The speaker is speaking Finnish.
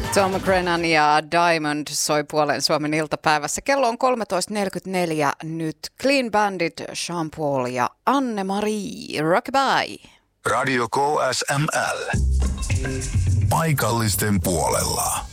Tom Grennan ja Diamond soi puolen Suomen iltapäivässä. Kello on 13.44 nyt. Clean Bandit, Sean Paul ja Anne-Marie. Rockabye. Radio KSML. Paikallisten puolella.